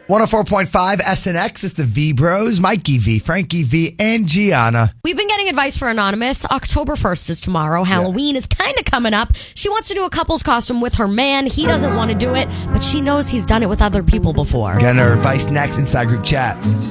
104.5 SNX. It's the V Bros, Mikey V, Frankie V, and Gianna. We've been getting advice for Anonymous. October 1st is tomorrow. Halloween is kind of coming up. She wants to do a couple's costume with her man. He doesn't want to do it, but she knows he's done it with other people before. Getting her advice next inside group chat.